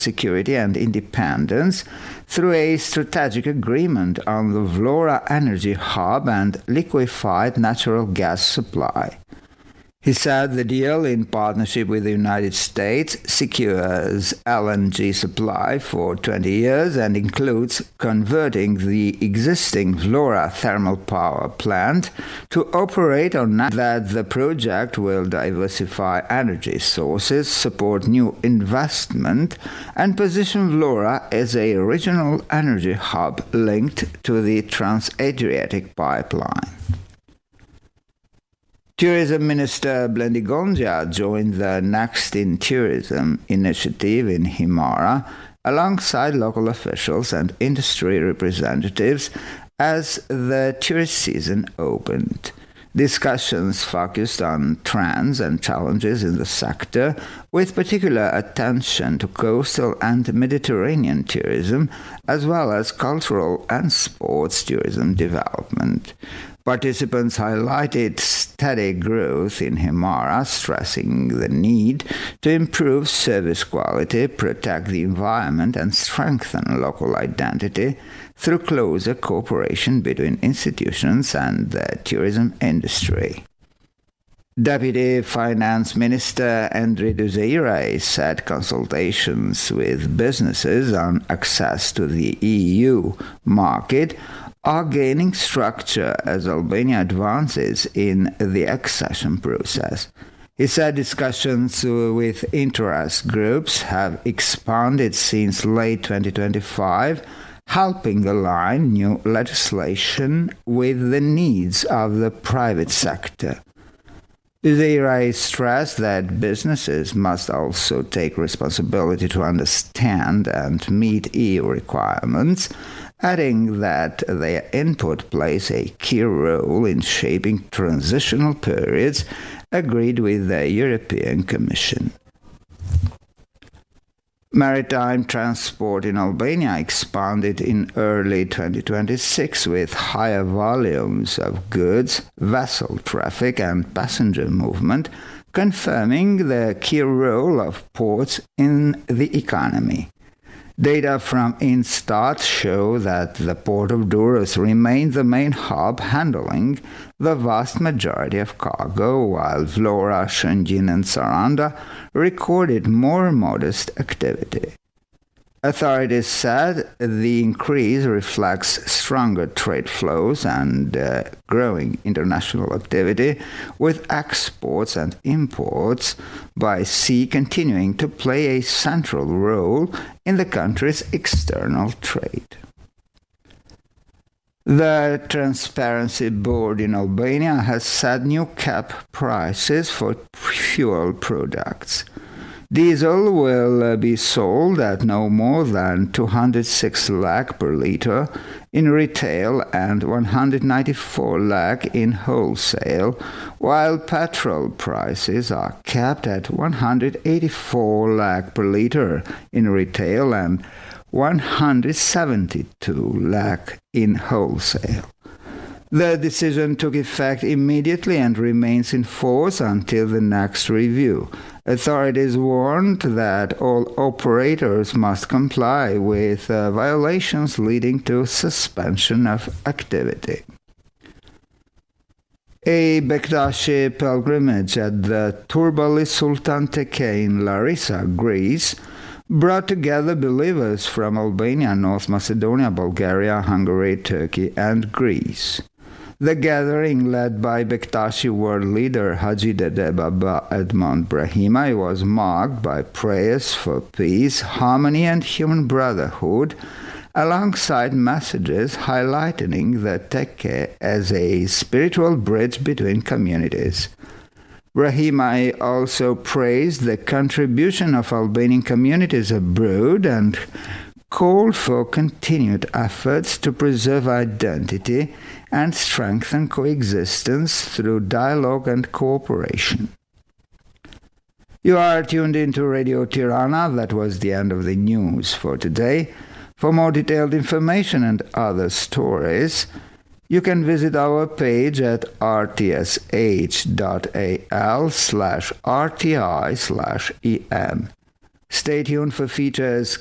security and independence through a strategic agreement on the Vlora Energy Hub and liquefied natural gas supply. He said the deal, in partnership with the United States, secures LNG supply for 20 years and includes converting the existing Vlora thermal power plant to operate on that. The project will diversify energy sources, support new investment, and position Vlora as a regional energy hub linked to the Trans-Adriatic pipeline. Tourism Minister Blendi Gondja joined the Next in Tourism initiative in Himara alongside local officials and industry representatives as the tourist season opened. Discussions focused on trends and challenges in the sector, with particular attention to coastal and Mediterranean tourism, as well as cultural and sports tourism development. Participants highlighted steady growth in Himara, stressing the need to improve service quality, protect the environment, and strengthen local identity through closer cooperation between institutions and the tourism industry. Deputy Finance Minister André Duzeire said consultations with businesses on access to the EU market are gaining structure as Albania advances in the accession process. He said discussions with interest groups have expanded since late 2025, helping align new legislation with the needs of the private sector. Duzeire stressed that businesses must also take responsibility to understand and meet EU requirements, adding that their input plays a key role in shaping transitional periods agreed with the European Commission. Maritime transport in Albania expanded in early 2026 with higher volumes of goods, vessel traffic and passenger movement, confirming the key role of ports in the economy. Data from Instat show that the port of Durrës remained the main hub handling the vast majority of cargo, while Vlora, Shëngjin and Saranda recorded more modest activity. Authorities said the increase reflects stronger trade flows and growing international activity, with exports and imports by sea continuing to play a central role in the country's external trade. The Transparency Board in Albania has set new cap prices for fuel products. Diesel will be sold at no more than 206 lakh per litre in retail and 194 lakh in wholesale, while petrol prices are capped at 184 lakh per litre in retail and 172 lakh in wholesale. The decision took effect immediately and remains in force until the next review. Authorities warned that all operators must comply with violations leading to suspension of activity. A Bektashi pilgrimage at the Turbali Sultan Teke in Larissa, Greece, brought together believers from Albania, North Macedonia, Bulgaria, Hungary, Turkey, and Greece. The gathering, led by Bektashi world leader Haji Dede Baba Edmond Brahimaj, was marked by prayers for peace, harmony, and human brotherhood, alongside messages highlighting the Tekke as a spiritual bridge between communities. Brahimaj also praised the contribution of Albanian communities abroad and called for continued efforts to preserve identity and strengthen coexistence through dialogue and cooperation. You are tuned into Radio Tirana. That was the end of the news for today. For more detailed information and other stories, you can visit our page at rtsh.al/rti/en. Stay tuned for features